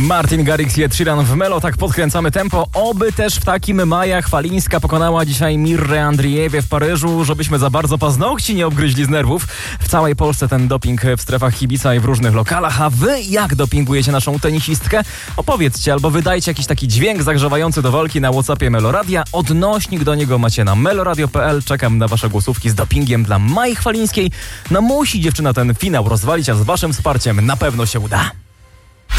Martin Garrix i Ed Sheeran w Melo, tak podkręcamy tempo. Oby też w takim Maja Chwalińska pokonała dzisiaj Mirrę Andrijewie w Paryżu, żebyśmy za bardzo paznokci nie obgryźli z nerwów. W całej Polsce ten doping w strefach kibica i w różnych lokalach. A wy jak dopingujecie naszą tenisistkę? Opowiedzcie albo wydajcie jakiś taki dźwięk zagrzewający do walki na WhatsAppie Meloradia. Odnośnik do niego macie na meloradio.pl. Czekam na wasze głosówki z dopingiem dla Mai Chwalińskiej. No musi dziewczyna ten finał rozwalić, a z waszym wsparciem na pewno się uda.